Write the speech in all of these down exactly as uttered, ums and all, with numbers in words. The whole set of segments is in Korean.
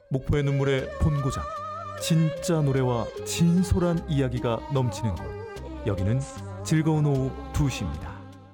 목포의 눈물의 본고장, 진짜 노래와 진솔한 이야기가 넘치는 곳, 여기는 즐거운 오후 두 시입니다.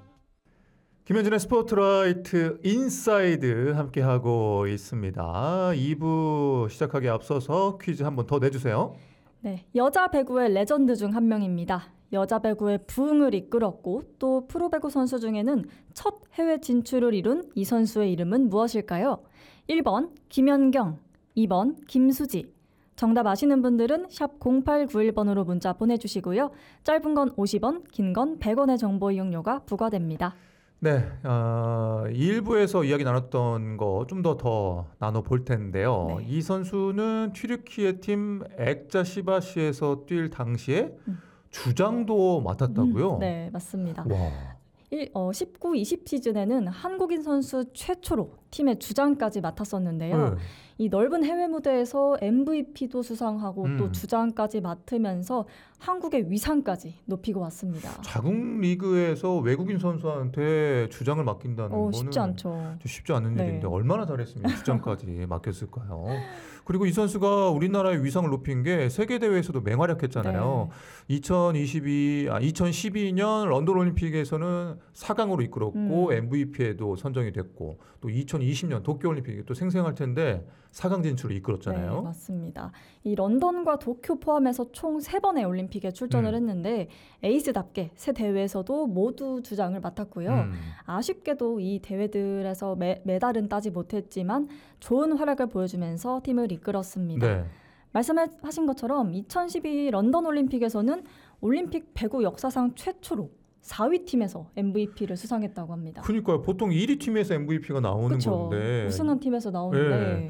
김현준의 스포트라이트 인사이드 함께하고 있습니다. 이 부 시작하기 앞서서 퀴즈 한 번 더 내주세요. 네, 여자 배구의 레전드 중 한 명입니다. 여자 배구의 부흥을 이끌었고 또 프로배구 선수 중에는 첫 해외 진출을 이룬 이 선수의 이름은 무엇일까요? 일 번 김연경, 이 번 김수지. 정답 아시는 분들은 샵 공팔구일 번으로 문자 보내주시고요. 짧은 건 오십 원, 긴 건 백 원의 정보 이용료가 부과됩니다. 네, 어, 일 부에서 이야기 나눴던 거 좀 더 더 나눠볼 텐데요. 네. 이 선수는 튀르키예 팀 액자 시바시에서 뛸 당시에 음. 주장도 맡았다고요? 음, 네, 맞습니다. 와. 일, 어, 십구 이십 시즌에는 한국인 선수 최초로 팀의 주장까지 맡았었는데요. 네. 이 넓은 해외 무대에서 엠브이피도 수상하고 음. 또 주장까지 맡으면서 한국의 위상까지 높이고 왔습니다. 자국 리그에서 외국인 선수한테 주장을 맡긴다는 어, 거는 쉽지 않죠. 좀 쉽지 않은 네. 일인데 얼마나 잘했으면 주장까지 맡겼을까요? 그리고 이 선수가 우리나라의 위상을 높인 게 세계 대회에서도 맹활약했잖아요. 네. 이천이십이, 아, 이천십이 년 런던 올림픽에서는 사 강으로 이끌었고 음. 엠브이피에도 선정이 됐고 또 이천이십 년 도쿄 올림픽이 또 생생할 텐데 사 강 진출을 이끌었잖아요. 네, 맞습니다. 이 런던과 도쿄 포함해서 총 세 번의 올림픽에 출전을 음. 했는데 에이스답게 세 대회에서도 모두 주장을 맡았고요. 음. 아쉽게도 이 대회들에서 메, 메달은 따지 못했지만 좋은 활약을 보여주면서 팀을 이끌었습니다. 네. 말씀하신 것처럼 이천십이 런던 올림픽에서는 올림픽 배구 역사상 최초로 사 위 팀에서 엠브이피를 수상했다고 합니다. 그러니까요. 보통 일 위 팀에서 엠브이피가 나오는 그쵸. 건데 우승한 팀에서 나오는데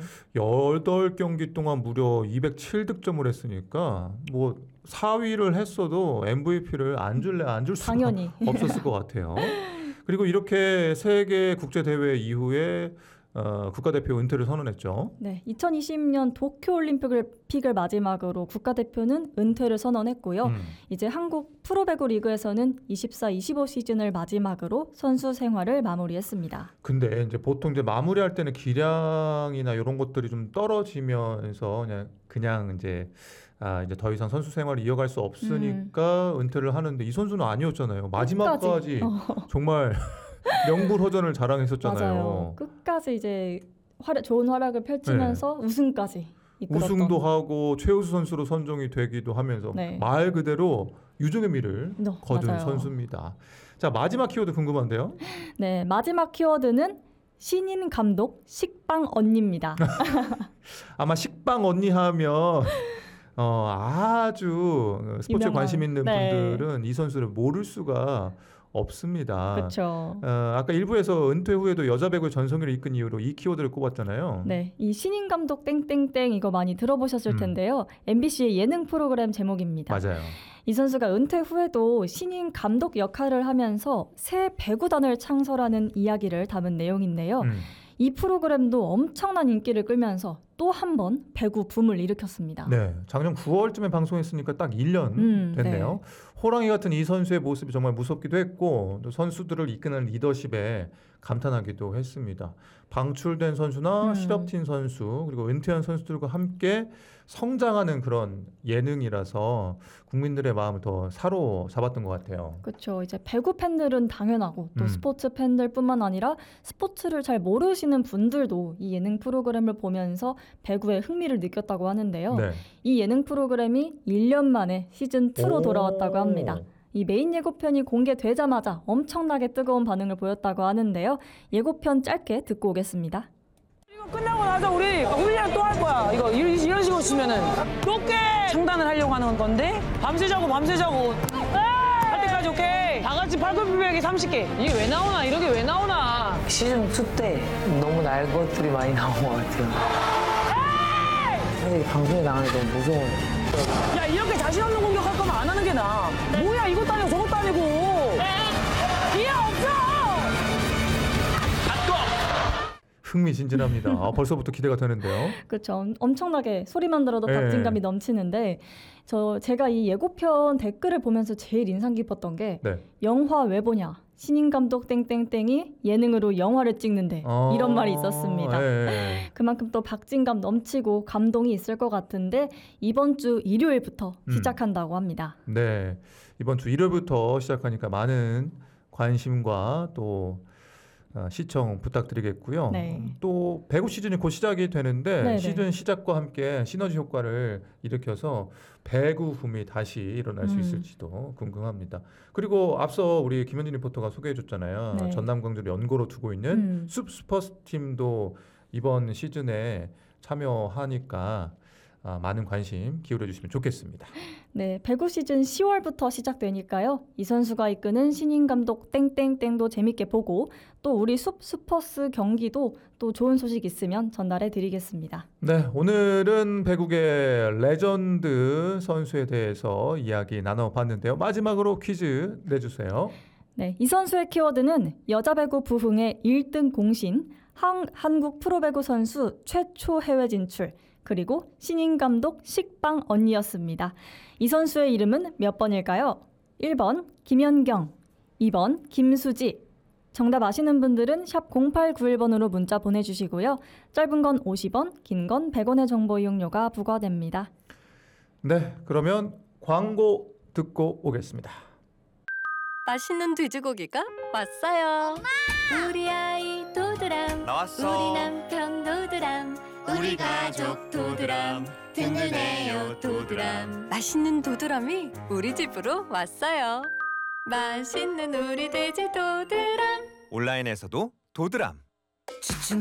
여덟 경기 동안 무려 이백칠 득점을 했으니까 뭐 사 위를 했어도 엠브이피를 안 줄래 안 줄 수가 당연히. 없었을 것 같아요. 그리고 이렇게 세계 국제 대회 이후에 어, 국가대표 은퇴를 선언했죠. 네, 이천이십 년 도쿄 올림픽을 픽을 마지막으로 국가대표는 은퇴를 선언했고요. 음. 이제 한국 프로배구 리그에서는 이십사 이십오 시즌을 마지막으로 선수 생활을 마무리했습니다. 근데 이제 보통 이제 마무리할 때는 기량이나 이런 것들이 좀 떨어지면서 그냥 그냥 이제 아 이제 더 이상 선수 생활을 이어갈 수 없으니까 음. 은퇴를 하는데 이 선수는 아니었잖아요. 마지막까지 어. 정말 명불허전을 자랑했었잖아요. 맞아요. 끝까지 이제 활약, 좋은 활약을 펼치면서 네. 우승까지 이끌었던. 우승도 하고 최우수 선수로 선정이 되기도 하면서 네. 말 그대로 유종의 미를 어, 거둔 맞아요. 선수입니다. 자, 마지막 키워드 궁금한데요. 네, 마지막 키워드는 신인 감독 식빵 언니입니다. 아마 식빵 언니 하면 어, 아주 스포츠에 유명한, 관심 있는 네. 분들은 이 선수를 모를 수가 없습니다. 그렇죠. 어, 아까 일부에서 은퇴 후에도 여자 배구의 전성기를 이끈 이유로 이 키워드를 꼽았잖아요. 네, 이 신인 감독 땡땡땡 이거 많이 들어보셨을 음. 텐데요. 엠비씨의 예능 프로그램 제목입니다. 맞아요. 이 선수가 은퇴 후에도 신인 감독 역할을 하면서 새 배구단을 창설하는 이야기를 담은 내용인데요. 음. 이 프로그램도 엄청난 인기를 끌면서 또 한 번 배구 붐을 일으켰습니다. 네, 작년 구월쯤에 방송했으니까 딱 일 년 음, 됐네요. 네. 호랑이 같은 이 선수의 모습이 정말 무섭기도 했고 또 선수들을 이끄는 리더십에 감탄하기도 했습니다. 방출된 선수나 음. 실업팀 선수 그리고 은퇴한 선수들과 함께 성장하는 그런 예능이라서 국민들의 마음을 더 사로잡았던 것 같아요. 그렇죠. 이제 배구 팬들은 당연하고 또 음. 스포츠 팬들뿐만 아니라 스포츠를 잘 모르시는 분들도 이 예능 프로그램을 보면서 배구에 흥미를 느꼈다고 하는데요. 네. 이 예능 프로그램이 일 년 만에 시즌이로 오. 돌아왔다고 합니다. 이 메인 예고편이 공개되자마자 엄청나게 뜨거운 반응을 보였다고 하는데요. 예고편 짧게 듣고 오겠습니다. 이거 끝나고 나서 우리 훈련 또 할 거야. 이거 이런, 이런 식으로 치면은 높게 장단을 하려고 하는 건데 밤새 자고 밤새 자고 할 때까지 오케이. 다 같이 팔굽혀펴기 삼십 개. 이게 왜 나오나? 이런 게 왜 나오나? 시즌 투 때 너무 날 것들이 많이 나온 것 같아요. 사실 방송에 나가는 게 너무 무서워요. 야 이렇게 자신 없는 공격할 거면 안 하는 게 나아. 뭐야 이것도 아니고 저것도 아니고. 이해 없어. 흥미진진합니다. 아, 벌써부터 기대가 되는데요. 그렇죠. 엄청나게 소리만 들어도 네. 박진감이 넘치는데 저 제가 이 예고편 댓글을 보면서 제일 인상 깊었던 게 네. 영화 왜 보냐? 신인 감독 땡땡땡이 예능으로 영화를 찍는데 어, 이런 말이 있었습니다. 예. 그만큼 또 박진감 넘치고 감동이 있을 것 같은데 이번 주 일요일부터 음. 시작한다고 합니다. 네, 이번 주 일요일부터 시작하니까 많은 관심과 또 어, 시청 부탁드리겠고요. 네. 또 배구 시즌이 곧 시작이 되는데 네네. 시즌 시작과 함께 시너지 효과를 일으켜서 배구 붐이 다시 일어날 수 음. 있을지도 궁금합니다. 그리고 앞서 우리 김현진 리포터가 소개해줬잖아요. 네. 전남 광주를 연고로 두고 있는 음. 숲스퍼스 팀도 이번 시즌에 참여하니까 아, 많은 관심 기울여주시면 좋겠습니다. 네, 배구 시즌 시월부터 시작되니까요. 이 선수가 이끄는 신인 감독 땡땡땡도 재밌게 보고 또 우리 숲 슈퍼스 경기도 또 좋은 소식 있으면 전달해 드리겠습니다. 네, 오늘은 배구의 레전드 선수에 대해서 이야기 나눠봤는데요. 마지막으로 퀴즈 내주세요. 네, 이 선수의 키워드는 여자 배구 부흥의 일 등 공신, 한, 한국 프로배구 선수 최초 해외 진출, 그리고 신인 감독 식빵 언니였습니다. 이 선수의 이름은 몇 번일까요? 일 번 김연경, 이 번 김수지. 정답 아시는 분들은 샵 공팔구일 번으로 문자 보내주시고요. 짧은 건 오십 원, 긴 건 백 원의 정보 이용료가 부과됩니다. 네, 그러면 광고 듣고 오겠습니다. 맛있는 돼지고기가 왔어요. 우리 아이 도드람, 나왔어. 우리 남편 도드람, 우리 가족 도드람, 든든해요 도드람. 맛있는 도드람이 우리 집으로 왔어요. 맛있는 우리 돼지 도드람. 온라인에서도 도드람. 지친